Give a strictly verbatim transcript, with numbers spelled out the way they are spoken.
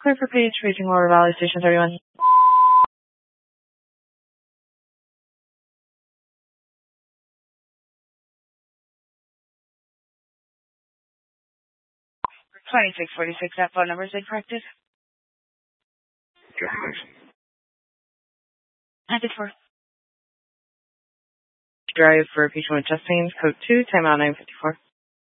Clear for page, reaching Laura Valley Station thirty-one. twenty-six forty-six, that phone number is incorrected. ninety-four. Drive for patient with chest pains, code two, timeout nine fifty-four.